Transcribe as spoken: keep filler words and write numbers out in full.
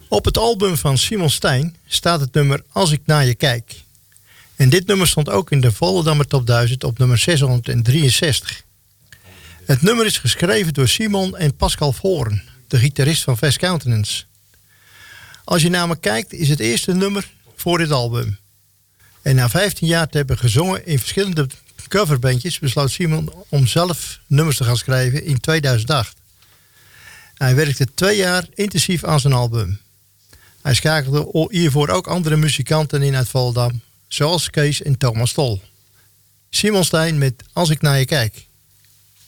Op het album van Simon Stein staat het nummer Als ik naar je kijk. En dit nummer stond ook in de Volendammer Top duizend op nummer zeshonderddrieënzestig. Het nummer is geschreven door Simon en Pascal Voren, de gitarist van Vast Countenance. Als je naar me kijkt is het eerste nummer voor dit album. En na vijftien jaar te hebben gezongen in verschillende coverbandjes besloot Simon om zelf nummers te gaan schrijven in tweeduizend acht. Hij werkte twee jaar intensief aan zijn album. Hij schakelde hiervoor ook andere muzikanten in uit Volendam, zoals Kees en Thomas Tol. Simon Stein met Als ik naar je kijk.